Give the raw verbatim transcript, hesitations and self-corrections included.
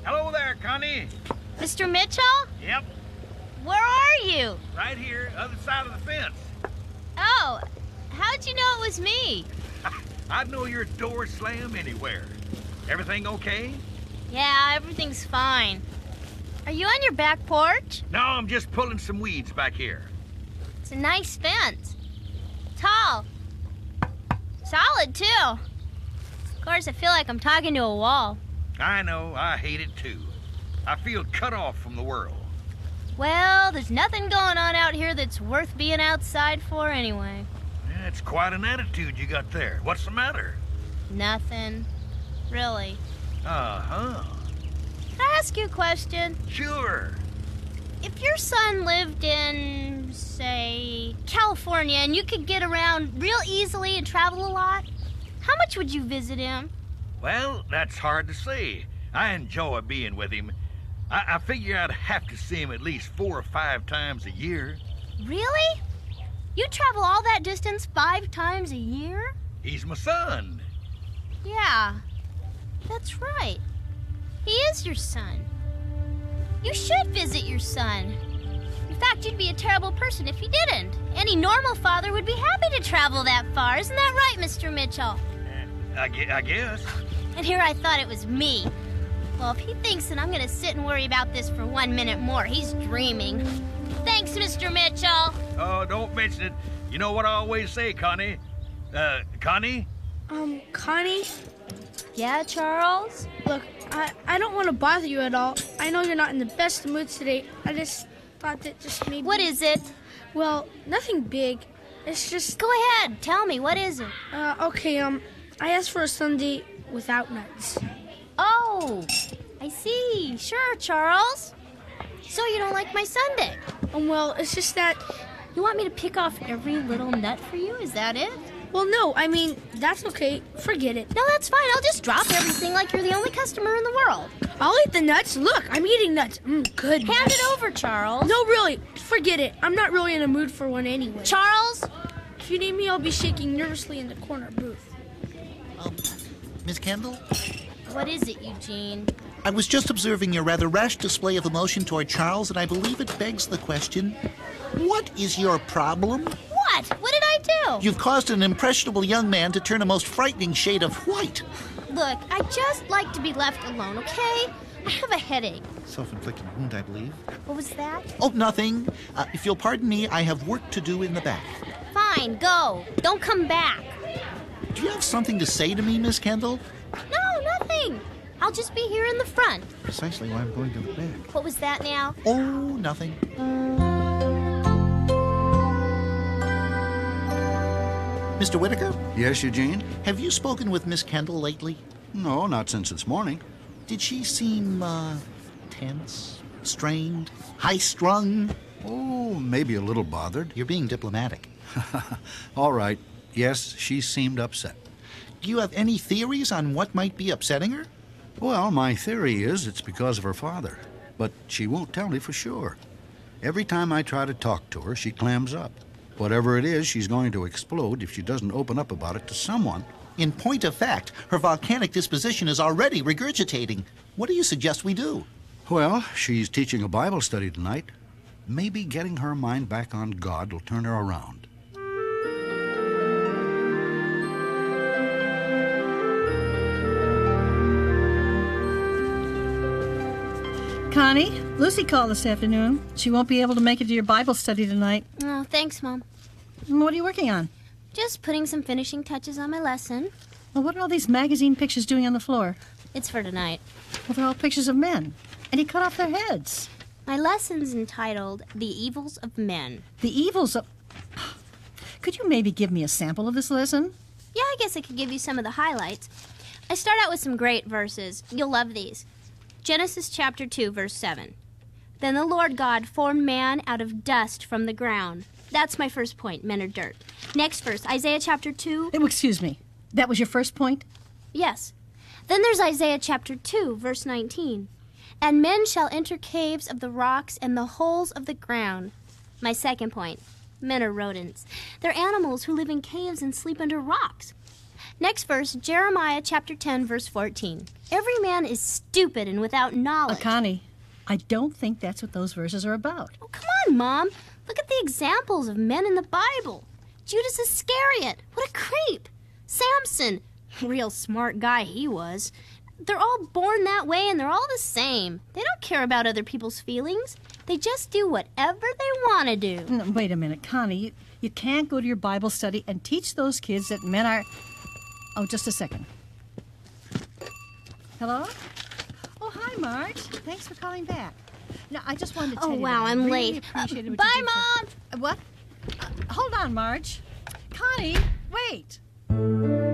Hello there, Connie. Mister Mitchell? Yep, Where are you? right here, other side of the fence. Oh, how'd you know it was me? I'd know your door slam anywhere. Everything okay? Yeah, everything's fine. Are you on your back porch? No, I'm just pulling some weeds back here. It's a nice fence. Tall. Solid, too. Of course, I feel like I'm talking to a wall. I know, I hate it too. I feel cut off from the world. Well, there's nothing going on out here that's worth being outside for anyway. Yeah, it's quite an attitude you got there. What's the matter? Nothing. Really. Uh-huh. Can I ask you a question? Sure. If your son lived in, say, California, and you could get around real easily and travel a lot, how much would you visit him? Well, that's hard to say. I enjoy being with him. I, I figure I'd have to see him at least four or five times a year. Really? You travel all that distance five times a year? He's my son. Yeah, that's right. He is your son. You should visit your son. In fact, you'd be a terrible person if you didn't. Any normal father would be happy to travel that far. Isn't that right, Mister Mitchell? I, gue- I guess. And here I thought it was me. Well, if he thinks that I'm going to sit and worry about this for one minute more, he's dreaming. Thanks, Mister Mitchell. Oh, don't mention it. You know what I always say, Connie? Uh, Connie? Um, Connie? Yeah, Charles? Look, I, I don't want to bother you at all. I know you're not in the best of moods today. I just thought that just maybe... What is it? Well, nothing big. It's just... Go ahead. Tell me. What is it? Uh, okay, um, I asked for a Sunday without nuts. Oh, I see. Sure, Charles. So you don't like my Sunday? Um, well, it's just that... You want me to pick off every little nut for you? Is that it? Well, no, I mean, that's okay. Forget it. No, that's fine. I'll just drop everything like you're the only customer in the world. I'll eat the nuts. Look, I'm eating nuts. Mmm, good. Hand it over, Charles. No, really, forget it. I'm not really in a mood for one anyway. Charles? If you need me, I'll be shaking nervously in the corner booth. Um, Miss Kendall? What is it, Eugene? I was just observing your rather rash display of emotion toward Charles, and I believe it begs the question, what is your problem? What? What did I do? You've caused an impressionable young man to turn a most frightening shade of white. Look, I just like to be left alone, okay? I have a headache. Self-inflicted wound, I believe. What was that? Oh, nothing. Uh, if you'll pardon me, I have work to do in the back. Fine, go. Don't come back. Do you have something to say to me, Miss Kendall? No, nothing. I'll just be here in the front. Precisely why I'm going to the back. What was that now? Oh, nothing. Mister Whitaker? Yes, Eugene? Have you spoken with Miss Kendall lately? No, not since this morning. Did she seem, uh, tense, strained, high-strung? Oh, maybe a little bothered. You're being diplomatic. All right. Yes, she seemed upset. Do you have any theories on what might be upsetting her? Well, my theory is it's because of her father. But she won't tell me for sure. Every time I try to talk to her, she clams up. Whatever it is, she's going to explode if she doesn't open up about it to someone. In point of fact, her volcanic disposition is already regurgitating. What do you suggest we do? Well, she's teaching a Bible study tonight. Maybe getting her mind back on God will turn her around. Connie, Lucy called this afternoon. She won't be able to make it to your Bible study tonight. Oh, thanks, Mom. What are you working on? Just putting some finishing touches on my lesson. Well, what are all these magazine pictures doing on the floor? It's for tonight. Well, they're all pictures of men. And he cut off their heads. My lesson's entitled The Evils of Men. The evils of... Could you maybe give me a sample of this lesson? Yeah, I guess I could give you some of the highlights. I start out with some great verses. You'll love these. Genesis chapter two, verse seven. Then the Lord God formed man out of dust from the ground. That's my first point, men are dirt. Next verse, Isaiah chapter two. Oh, excuse me. That was your first point? Yes. Then there's Isaiah chapter two, verse nineteen. And men shall enter caves of the rocks and the holes of the ground. My second point, men are rodents. They're animals who live in caves and sleep under rocks. Next verse, Jeremiah chapter ten, verse fourteen. Every man is stupid and without Uh, knowledge. Connie, I don't think that's what those verses are about. Oh, come on, Mom. Look at the examples of men in the Bible. Judas Iscariot, what a creep. Samson, real smart guy he was. They're all born that way and they're all the same. They don't care about other people's feelings. They just do whatever they want to do. No, wait a minute, Connie. You, you can't go to your Bible study and teach those kids that men are... Oh, just a second. Hello? Oh, hi, Marge. Thanks for calling back. No, I just wanted to tell Oh, you wow, that I I'm really late. Uh, appreciated what bye, you did for- Mom. Uh, What? Uh, hold on, Marge. Connie, wait.